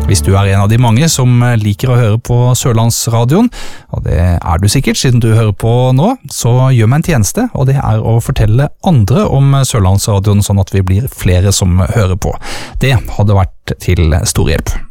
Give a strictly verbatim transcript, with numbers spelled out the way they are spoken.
Hvis du er en av de mange som liker å høre på Sørlandsradioen, og det er du sikkert siden du hører på nå, så gjør meg en tjeneste, og det er å fortelle andre om Sørlandsradioen sånn at vi blir flere som hører på. Det hadde vært til stor hjelp.